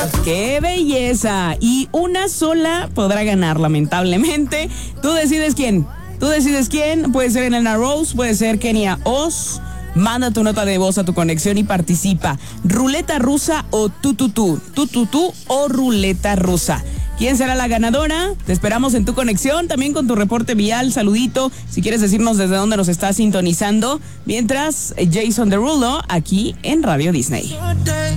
¡Qué belleza! Y una sola podrá ganar, lamentablemente. Tú decides quién. Puede ser Elena Rose, puede ser Kenia Oz. Manda tu nota de voz a tu conexión y participa. Ruleta rusa o tututú. Tututú o ruleta rusa. ¿Quién será la ganadora? Te esperamos en tu conexión, también con tu reporte vial, saludito, si quieres decirnos desde dónde nos estás sintonizando. Mientras, Jason Derulo, aquí en Radio Disney.